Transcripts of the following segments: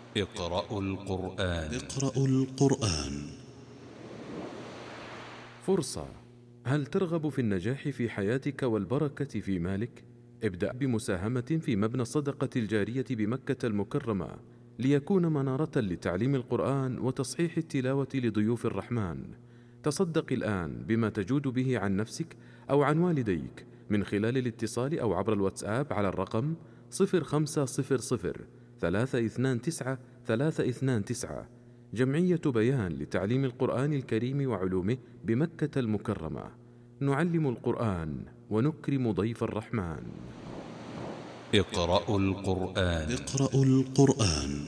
اقرأوا القرآن. اقرأوا القرآن. فرصة. هل ترغب في النجاح في حياتك والبركة في مالك؟ ابدأ بمساهمة في مبنى الصدقة الجارية بمكة المكرمة ليكون منارة لتعليم القرآن وتصحيح التلاوة لضيوف الرحمن. تصدق الآن بما تجود به عن نفسك أو عن والديك من خلال الاتصال أو عبر الواتساب على الرقم 0500 329 329. جمعية بيان لتعليم القرآن الكريم وعلومه بمكة المكرمة. نعلم القرآن ونكرم ضيف الرحمن. اقرأوا القرآن. اقرأوا القرآن.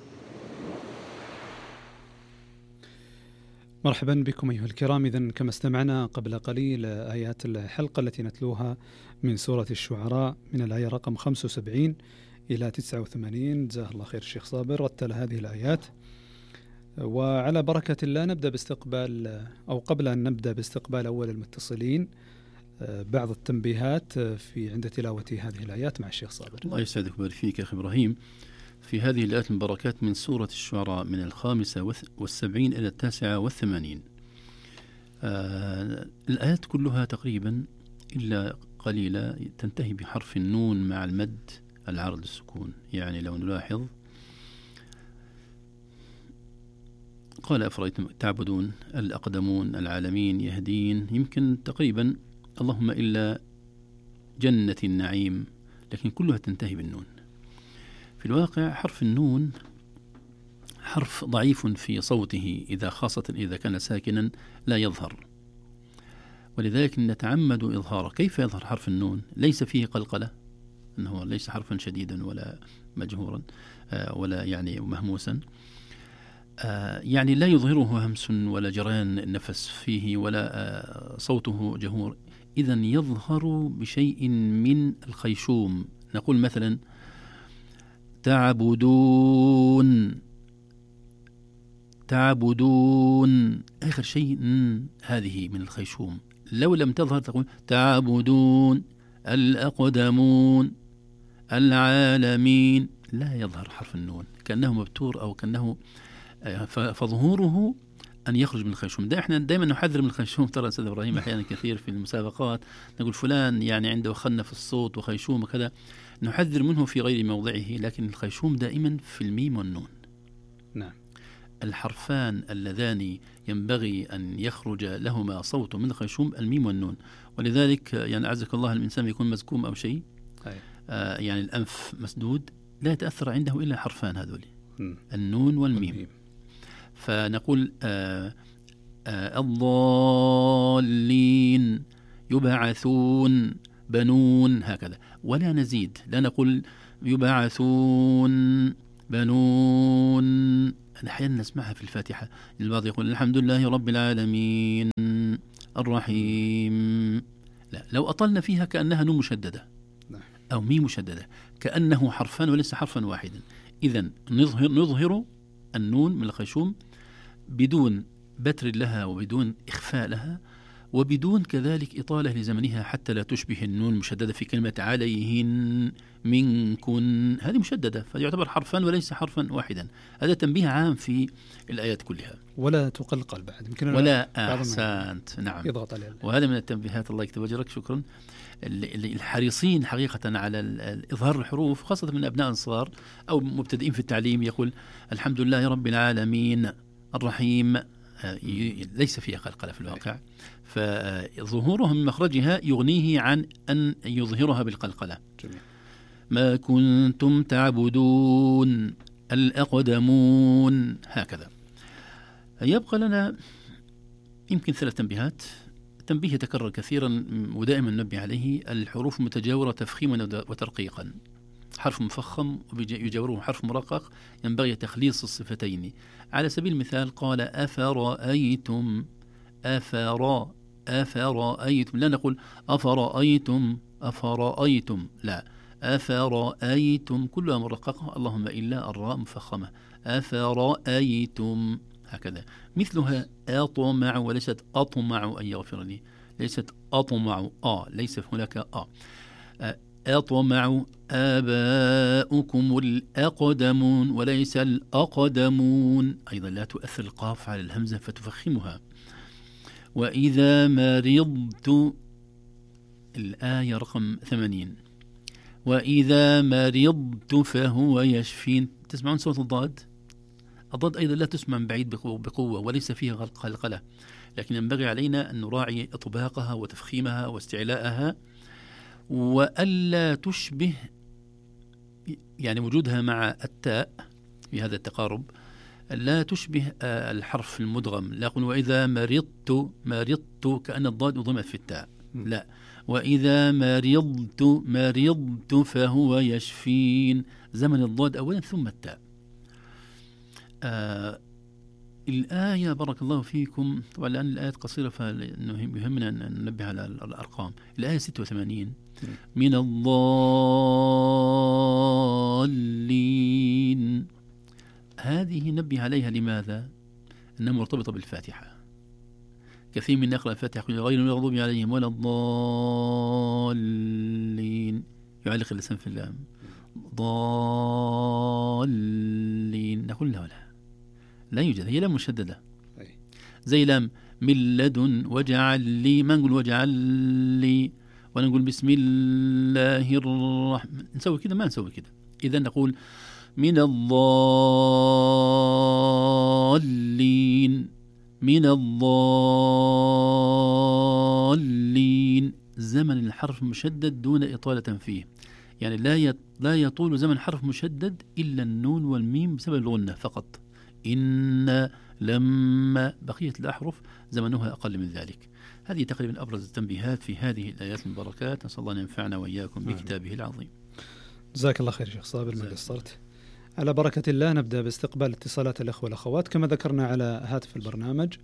مرحبا بكم أيها الكرام. إذن كما استمعنا قبل قليل آيات الحلقة التي نتلوها من سورة الشعراء من الآية رقم 75 إلى 89. جزاه الله خير الشيخ صابر رتل هذه الآيات. وعلى بركة الله نبدأ باستقبال، أو قبل أن نبدأ باستقبال أول المتصلين، بعض التنبيهات في عند تلاوة هذه الآيات مع الشيخ صابر. الله يسعدك ويبارك فيك يا أخي إبراهيم. في هذه الآيات المباركات من سورة الشعراء من 75 إلى 89. الآيات كلها تقريبا إلا قليلة تنتهي بحرف النون مع المد العارض للسكون. يعني لو نلاحظ قال أفرأيتم تعبدون الأقدمون العالمين يهدين، يمكن تقريبا اللهم إلا جنة النعيم، لكن كلها تنتهي بالنون. في الواقع حرف النون حرف ضعيف في صوته، خاصة إذا كان ساكنا لا يظهر، ولذلك نتعمد إظهاره. كيف يظهر حرف النون؟ ليس فيه قلقلة، أنه ليس حرفا شديدا ولا مجهورا ولا يعني مهموسا، يعني لا يظهره همس ولا جريان نفس فيه ولا صوته جهور. إذن يظهر بشيء من الخيشوم. نقول مثلا تعبدون آخر شيء هذه من الخيشوم. لو لم تظهر تقول تعبدون الأقدمون العالمين، لا يظهر حرف النون، كأنه مبتور أو كأنه، فظهوره أن يخرج من الخيشوم. ده احنا دائما نحذر من الخيشوم. ترى أستاذ إبراهيم أحيانا كثير في المسابقات نقول فلان يعني عنده خنة في الصوت وخيشوم وكذا، نحذر منه في غير موضعه، لكن الخيشوم دائما في الميم والنون. نعم. الحرفان اللذان ينبغي أن يخرج لهما صوت من الخيشوم الميم والنون. ولذلك يعني أعزك الله الإنسان يكون مزكوم أو شيء، يعني الأنف مسدود، لا يتأثر عنده إلا حرفان هذول، النون والميم. فنقول الضالين يبعثون بنون، هكذا، ولا نزيد، لا نقول يبعثون بنون. أحيانا نسمعها في الفاتحة، البعض يقول الحمد لله رب العالمين الرحيم، لا، لو أطلنا فيها كأنها نون مشددة أو ميم مشددة، كأنه حرفان وليس حرفا واحدا. إذن نظهر النون من الخيشوم بدون بتر لها وبدون إخفاء لها وبدون كذلك إطالة لزمنها، حتى لا تشبه النون مشددة في كلمة عليهن منكن، هذه مشددة فيعتبر حرفان وليس حرفا واحدا. هذا تنبيه عام في الآيات كلها. ولا تقلقل بعد، يمكن ولا أحسنت، نعم، يضغط عليها. وهذا من التنبيهات، الله يكتب أجرك، شكرا. الحريصين حقيقة على إظهار الحروف، خاصة من أبناء الصغار أو مبتدئين في التعليم، يقول الحمد لله رب العالمين الرحيم، ليس فيها قلقلة في الواقع، فظهورها من مخرجها يغنيه عن أن يظهرها بالقلقلة. جميل. ما كنتم تعبدون الأقدمون، هكذا. يبقى لنا يمكن 3 تنبيهات. تنبيه يتكرر كثيرا ودائما ننبه عليه: الحروف المتجاورة تفخيما وترقيقا. حرف مفخم ويجاوره حرف مرقق، ينبغي تخليص الصفتين. على سبيل المثال قال أفرأيتم، أفرأيتم، لا نقول أفرأيتم، لا، أفرأيتم كلها مرققة، اللهم إلا الراء مفخمة، أفرأيتم، هكذا. مثلها أطمع وليست أطمع أن يغفر لي، ليست أطمع، ليس هناك أطمع آباؤكم الأقدمون وليس الأقدمون. أيضا لا تؤثر القاف على الهمزة فتفخمها. وإذا مرضت، الآية رقم 80، وإذا مرضت فهو يشفين. تسمعون صوت الضاد؟ الضاد أيضا لا تسمع من بعيد بقوة وليس فيها قلقلة، لكن ينبغي علينا أن نراعي إطباقها وتفخيمها واستعلاءها، وألا تشبه يعني وجودها مع التاء في هذا التقارب لا تشبه الحرف المدغم. لا أقول وإذا مرضت كأن الضاد أضمت في التاء، لا، وإذا مرضت فهو يشفين، زمن الضاد أولا ثم التاء. الآية بارك الله فيكم، طبعا الآن الآيات قصيرة فيهمنا أن ننبه على الأرقام. الآية 86 من الضالين، هذه نبه عليها. لماذا؟ أنها مرتبطة بالفاتحة. كثير من يقرأ الفاتحة غير المغضوب عليهم ولا الضالين، يعلق اللسان في اللام، ضالين، نقول لا لا يوجد، هي لام مشددة زي لام من لدن وجعل لي، ما نقول وجعل لي ولا نقول بسم الله الرحمن، نسوي كده ما نسوي كده. إذا نقول من الضالين، من الضالين، زمن الحرف مشدد دون إطالة فيه، يعني لا يطول زمن حرف مشدد إلا النون والميم بسبب الغنة فقط. إن لما بقية الأحرف زمنها أقل من ذلك. هذه تقريبا أبرز التنبيهات في هذه الآيات المباركات. نسأل الله أن ينفعنا وإياكم بكتابه العظيم. جزاك الله خير شيخ صابر، ما قصرت. على بركة الله نبدأ باستقبال اتصالات الأخوة والأخوات كما ذكرنا على هاتف البرنامج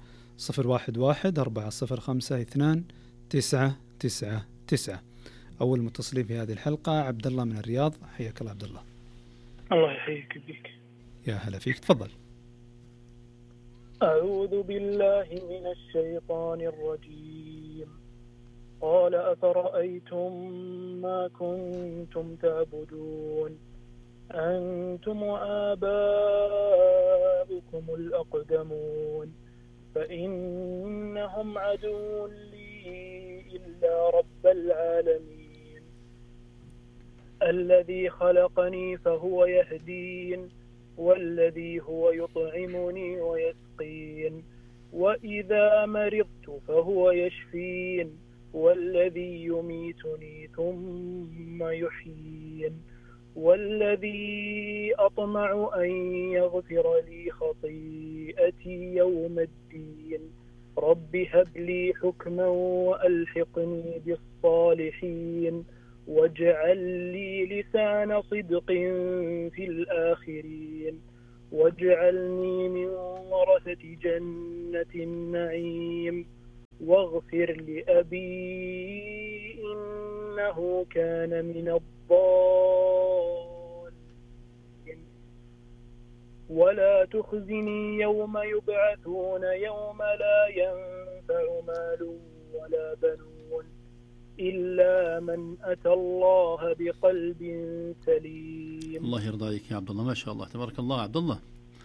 011-405-29999. أول متصلين في هذه الحلقة عبد الله من الرياض، حياك الله عبد الله. الله يحييك بك. يا هلا فيك، تفضل. أعوذ بالله من الشيطان الرجيم. قال أفرأيتم ما كنتم تعبدون أنتم وآباؤكم الأقدمون فإنهم عدو لي إلا رب العالمين الذي خلقني فهو يهدين والذي هو يطعمني ويسقين وإذا مرضت فهو يشفين والذي يميتني ثم يحيين والذي أطمع أن يغفر لي خطيئتي يوم الدين رب هب لي حكما وألحقني بالصالحين واجعل لي لسان صدق في الآخرين واجعلني من ورثة جنة النعيم واغفر لأبي إنه كان من الضالين ولا تخزني يوم يبعثون يوم لا ينفع مال ولا بنون إلا من أتى الله بقلب سليم. الله يرضى عليك يا عبد الله، ما شاء الله تبارك الله. عبد الله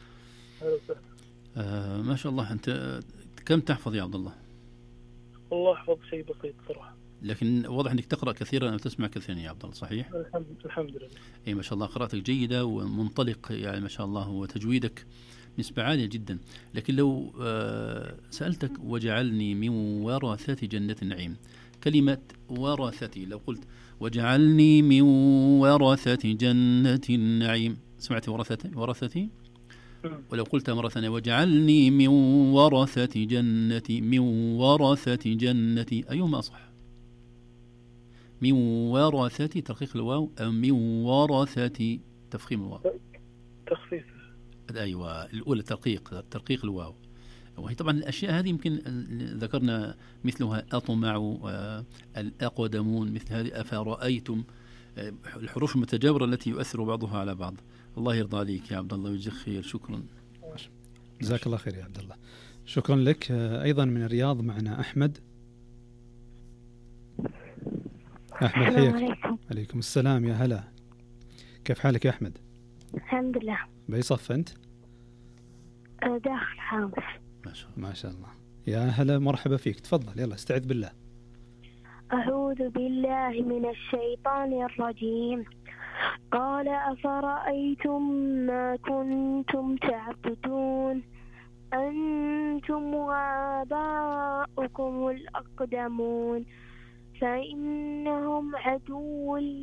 ما شاء الله، أنت كم تحفظ يا عبد الله؟ الله يحفظ شيء بسيط صراحة، لكن واضح أنك تقرأ كثيرا وتسمع كثيرا يا عبد الله، صحيح؟ الحمد لله. أي ما شاء الله، قراءتك جيدة ومنطلق يعني ما شاء الله، وتجويدك نسبة عالية جدا. لكن لو سألتك وجعلني من ورثة جنة النعيم، كلمة ورثتي لو قلت وجعلني من ورثة جنة النعيم، سمعت ورثتي؟ ولو قلت مرة ثانية وجعلني من ورثة جنتي أيهما أصح؟ من ورثة ترقيق الواو أو من ورثة تفخيم الواو؟ تخفيف. أيوة، الأولى ترقيق الواو. وهي طبعا الأشياء هذه يمكن ذكرنا مثلها أطمع الأقدمون، مثل هذه أفرأيتم، الحروف المتجاورة التي يؤثر بعضها على بعض. الله يرضى عليك يا عبد الله ويجزيك خير. شكرا، جزاك الله خير يا عبد الله، شكرا لك. أيضا من الرياض معنا أحمد. حياك. عليكم السلام، يا هلا. كيف حالك يا أحمد؟ الحمد لله. بأي صف أنت؟ داخل خامس. ما شاء الله. يا هلا، مرحبا فيك. تفضل، يلا استعذ بالله. أعوذ بالله من الشيطان الرجيم. قال أفرأيتم ما كنتم تعبدون أنتم وآباؤكم الأقدمون فإنهم عدو